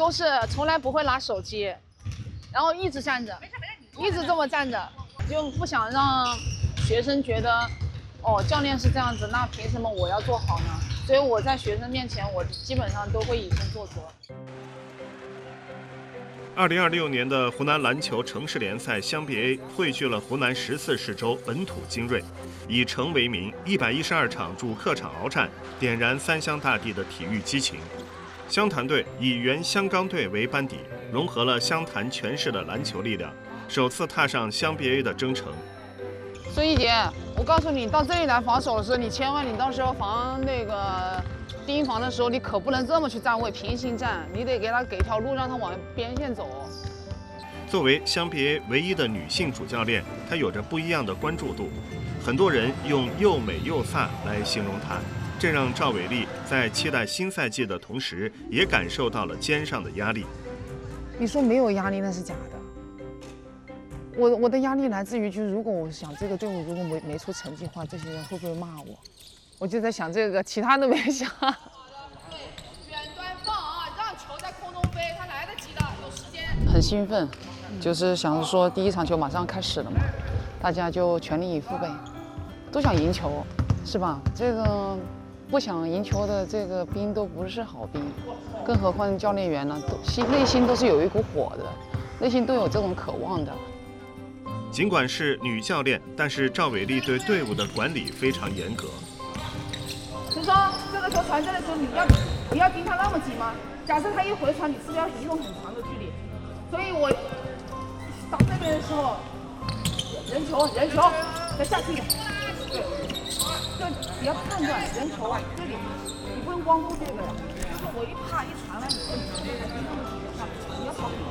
都是从来不会拿手机，然后一直站着，一直这么站着，就不想让学生觉得，哦，教练是这样子，那凭什么我要做好呢？所以我在学生面前，我基本上都会以身作则。 2026年的湖南篮球城市联赛湘 BA 汇聚了湖南14市州本土精锐，以城为名，112场主客场鏖战，点燃三湘大地的体育激情。湘潭队以原湘钢队为班底，融合了湘潭全市的篮球力量，首次踏上湘 BA 的征程。 孙一杰，我告诉你，到这里来防守的时候，你千万，你到时候防那个第一防的时候，你可不能这么去站位，平行站，你得给条路，让他往边线走。 作为湘 BA 唯一的女性主教练，她有着不一样的关注度，很多人用又美又飒来形容她，这让赵伟丽在期待新赛季的同时，也感受到了肩上的压力。 你说没有压力那是假的。我的压力来自于，就是如果我想这个队伍如果没出成绩的话，这些人会不会骂我？我就在想这个，其他都没想。远端放啊，让球在空中飞，他来得及的，有时间。很兴奋，就是想着说第一场球马上开始了嘛，大家就全力以赴呗，都想赢球，是吧？这个不想赢球的这个兵都不是好兵，更何况教练员呢，内心都是有一股火的，内心都有这种渴望的。 尽管是女教练，但是赵伟丽对队伍的管理非常严格。 陈松，这个球传下来的时候，你要盯他那么紧吗？假设他一回传，你是不是要移动很长的距离？所以我到这边的时候，人球，再下去一点，对，就你要判断人球啊，这里你不能光顾这个呀，就是我一怕一传来，你说你要跑很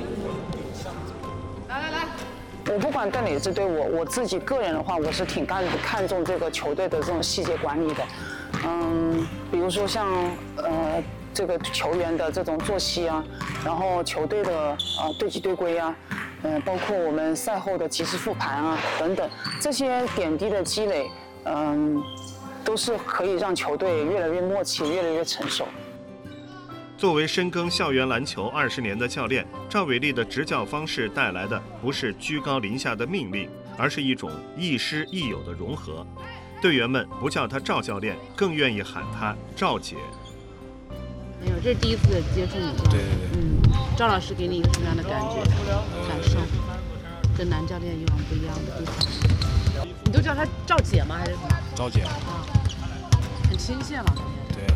远。来。我不管带哪支队伍，我自己个人的话，我是挺看重这个球队的这种细节管理的。比如说像这个球员的这种作息啊，然后球队的对己对规啊，包括我们赛后的及时复盘啊等等，这些点滴的积累，都是可以让球队越来越默契，越来越成熟。 作为深耕校园篮球20年的教练，赵伟丽的执教方式带来的不是居高临下的命令，而是一种亦师亦友的融合。队员们不叫她赵教练，更愿意喊她赵姐。 没有，这是第一次接触你吗？ 对。 赵老师给你一个什么样的感受？跟男教练有什么不一样的地方？你都叫她赵姐吗？还是什么？ 赵姐。 很亲切了。 对。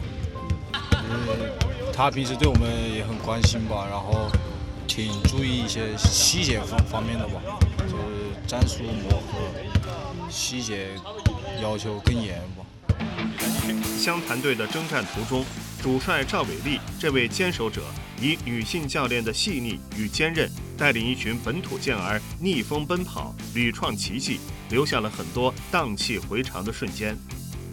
他平时对我们也很关心吧，然后挺注意一些细节方面的吧，就是战术磨合，细节要求更严吧。 湘潭队的征战途中，主帅赵伟丽这位坚守者，以女性教练的细腻与坚韧，带领一群本土健儿逆风奔跑，屡创奇迹，留下了很多荡气回肠的瞬间。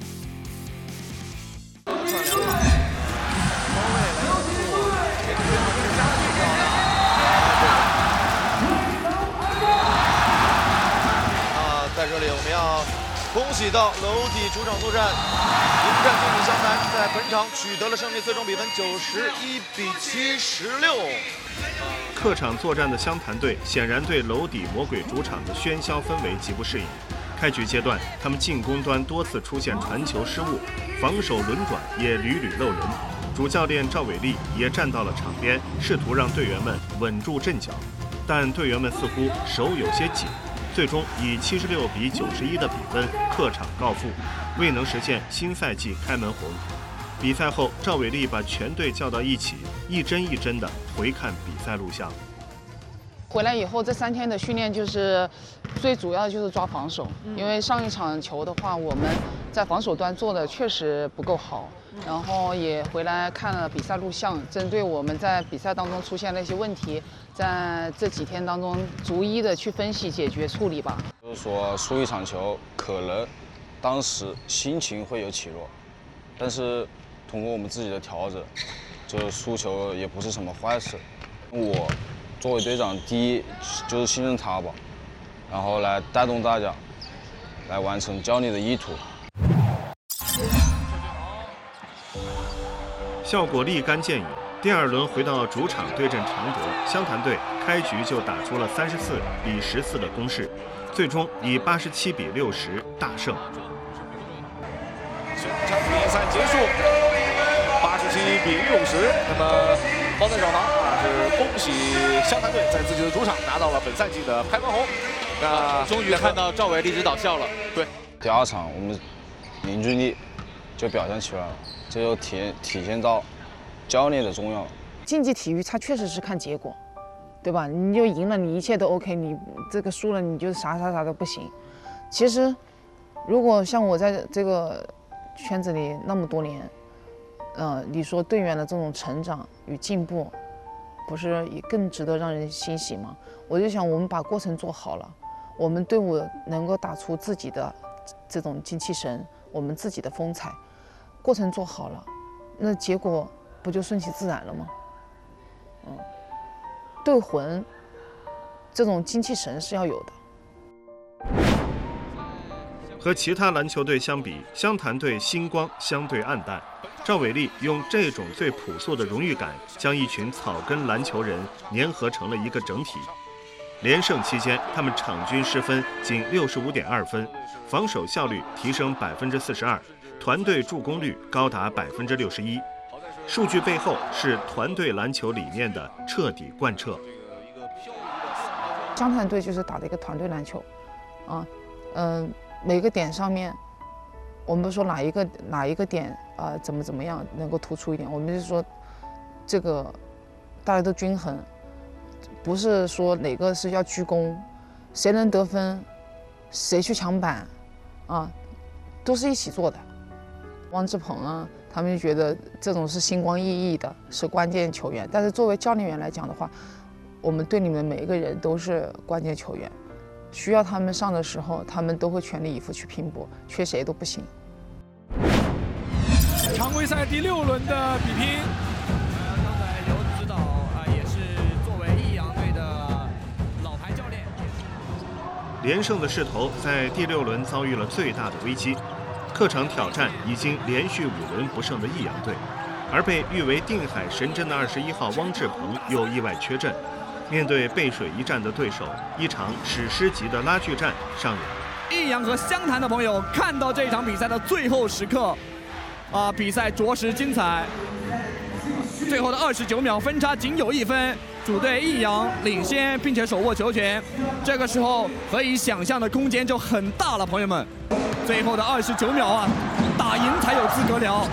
在这里我们要恭喜到娄底主场作战，迎战对手湘潭，在本场取得了胜利，最终比分91-76。 客场作战的湘潭队显然对娄底魔鬼主场的喧嚣氛围极不适应。开局阶段，他们进攻端多次出现传球失误，防守轮转也屡屡漏人。主教练赵伟丽也站到了场边，试图让队员们稳住阵脚，但队员们似乎手有些紧。最终以76-91的比分客场告负，未能实现新赛季开门红。比赛后，赵伟丽把全队叫到一起，一帧一帧地回看比赛录像。 回来以后，这3天的训练就是最主要的就是抓防守，因为上一场球的话，我们在防守端做的确实不够好，然后也回来看了比赛录像，针对我们在比赛当中出现的一些问题，在这几天当中逐一的去分析、解决、处理吧。 就是说输一场球，可能当时心情会有起落，但是通过我们自己的调整，就是输球也不是什么坏事。我作为队长，第一就是信任他吧，然后来带动大家，来完成教练的意图。 效果立竿见影， 第2轮回到主场对阵常德，湘潭队开局就打出了34比14的攻势，最终以87比60大胜。 全场比赛结束，87比60。那么方在手旁是恭喜湘潭队在自己的主场拿到了本赛季的开关红。那终于看到赵伟励志导笑了。对， 第2场我们凝聚力就表现起来了，这就体现到教练的重要。 竞技体育它确实是看结果，对吧？你就赢了，你一切都 OK， 你这个输了，你就啥都不行。其实，如果像我在这个圈子里那么多年，你说队员的这种成长与进步，不是也更值得让人欣喜吗？我就想，我们把过程做好了，我们队伍能够打出自己的这种精气神，我们自己的风采，过程做好了，那结果不就顺其自然了吗？队魂这种精气神是要有的。 和其他篮球队相比，湘潭队星光相对暗淡。赵伟丽用这种最朴素的荣誉感，将一群草根篮球人粘合成了一个整体。连胜期间，他们场均失分仅65.2分，防守效率提升42%，团队助攻率高达61%。数据背后是团队篮球理念的彻底贯彻。 湘潭队就是打的一个团队篮球，每个点上面，我们不说哪一个点怎么样能够突出一点，我们是说这个大家都均衡，不是说哪个是要居功，谁能得分，谁去抢板，都是一起做的。汪志鹏啊，他们就觉得这种是星光熠熠的，是关键球员。但是作为教练员来讲的话，我们队里面每一个人都是关键球员，需要他们上的时候，他们都会全力以赴去拼搏，缺谁都不行。 常规赛第6轮的比拼，刚才刘指导也是作为益阳队的老牌教练。 连胜的势头在第6轮遭遇了最大的危机。客场挑战已经连续5轮不胜的益阳队，而被誉为定海神针的21号汪志鹏又意外缺阵。面对背水一战的对手，一场史诗级的拉锯战上演。 益阳和湘潭的朋友看到这场比赛的最后时刻，比赛着实精彩。最后的29秒，分差仅有1分，主队益阳领先，并且手握球权。这个时候可以想象的空间就很大了，朋友们。最后的29秒打赢才有资格聊。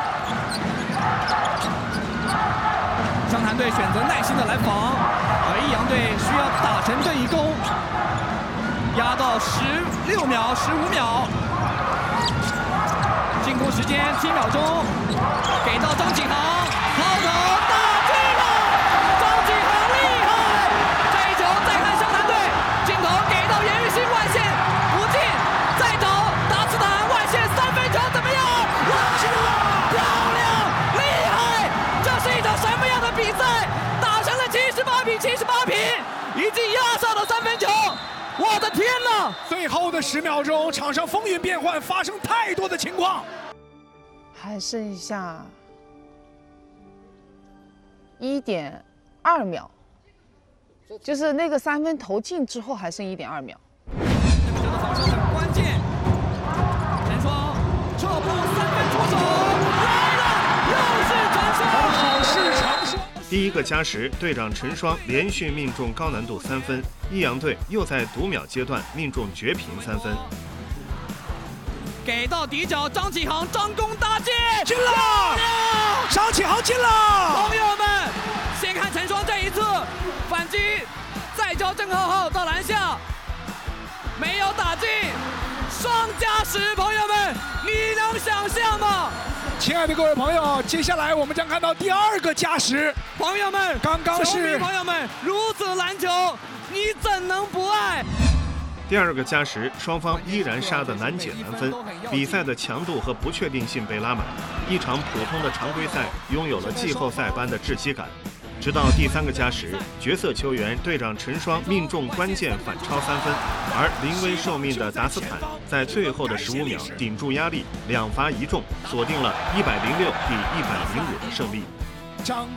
湘潭队选择耐心的来防，而益阳队需要打成这一攻，压到16秒、15秒，进攻时间7秒钟，给到张启航，抛投打进了，张启航厉害！这一球再看湘潭队，镜头给到严玉兴外线不进，再找达斯坦外线3分球怎么样？漂亮，厉害！这是一场什么样的比赛？打成了78比78平，已经压上了3分球。我的天哪！ 最后的10秒钟，场上风云变幻，发生太多的情况。 还剩下1.2秒，就是那个3分投进之后还剩1.2秒。 这个球的防守很关键。陈双撤步3分出手，来了，又是陈双， 好事成双。 第一个加时，队长陈双连续命中高难度3分，益阳队又在读秒阶段命中绝平3分。 给到底角，张启航张弓搭箭， 进了！张启航进了！ 朋友们，先看陈双这一次反击，再交郑浩浩到篮下，没有打进，双加时，朋友们，你能想象吗？ 亲爱的各位朋友，接下来我们将看到第2个加时。 朋友们， 刚刚球迷是朋友们，如此篮球，你怎能不爱？ 第2个加时，双方依然杀得难解难分，比赛的强度和不确定性被拉满，一场普通的常规赛拥有了季后赛般的窒息感。直到第3个加时，角色球员队长陈双命中关键反超3分，而临危受命的达斯坦在最后的15秒顶住压力，2罚1中，锁定了106比105的胜利。 张